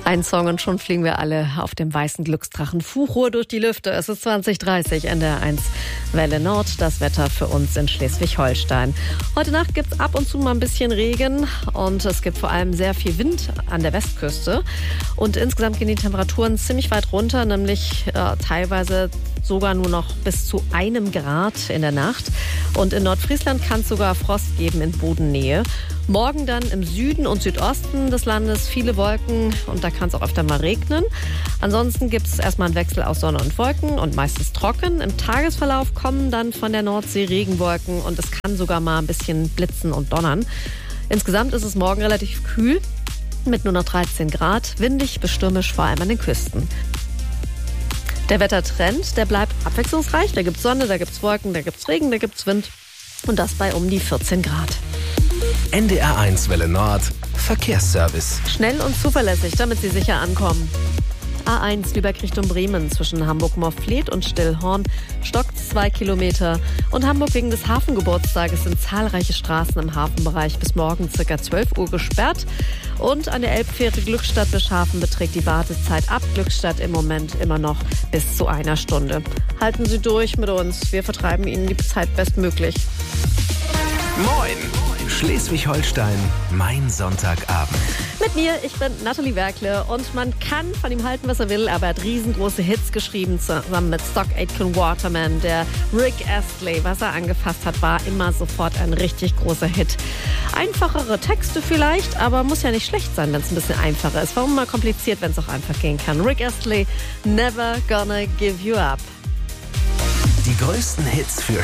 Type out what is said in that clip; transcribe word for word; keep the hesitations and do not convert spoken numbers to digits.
Ein Song und schon fliegen wir alle auf dem weißen Glücksdrachen Fuchur durch die Lüfte. Es ist zwanzig Uhr dreißig, N D R eins Welle Nord, das Wetter für uns in Schleswig-Holstein. Heute Nacht gibt es ab und zu mal ein bisschen Regen und es gibt vor allem sehr viel Wind an der Westküste. Und insgesamt gehen die Temperaturen ziemlich weit runter, nämlich äh, teilweise sogar nur noch bis zu einem Grad in der Nacht. Und in Nordfriesland kann es sogar Frost geben in Bodennähe. Morgen dann im Süden und Südosten des Landes viele Wolken und da kann es auch öfter mal regnen. Ansonsten gibt es erstmal einen Wechsel aus Sonne und Wolken und meistens trocken. Im Tagesverlauf kommen dann von der Nordsee Regenwolken und es kann sogar mal ein bisschen blitzen und donnern. Insgesamt ist es morgen relativ kühl mit nur noch dreizehn Grad, windig bis stürmisch, vor allem an den Küsten. Der Wettertrend, der bleibt abwechslungsreich. Da gibt es Sonne, da gibt es Wolken, da gibt es Regen, da gibt es Wind und das bei um die vierzehn Grad. N D R eins Welle Nord, Verkehrsservice. Schnell und zuverlässig, damit Sie sicher ankommen. A eins Lübeck Richtung Bremen zwischen Hamburg-Morfleet und Stillhorn stockt zwei Kilometer. Und Hamburg wegen des Hafengeburtstages sind zahlreiche Straßen im Hafenbereich bis morgen ca. zwölf Uhr gesperrt. Und an der Elbfähre Glückstadt-Bischhafen beträgt die Wartezeit ab Glückstadt im Moment immer noch bis zu einer Stunde. Halten Sie durch mit uns, wir vertreiben Ihnen die Zeit bestmöglich. Moin! Schleswig-Holstein, mein Sonntagabend. Mit mir, ich bin Nathalie Werkle und man kann von ihm halten, was er will, aber er hat riesengroße Hits geschrieben, zusammen mit Stock Aitken Waterman. Der Rick Astley, was er angefasst hat, war immer sofort ein richtig großer Hit. Einfachere Texte vielleicht, aber muss ja nicht schlecht sein, wenn es ein bisschen einfacher ist. Warum mal kompliziert, wenn es auch einfach gehen kann? Rick Astley, Never Gonna Give You Up. Die größten Hits für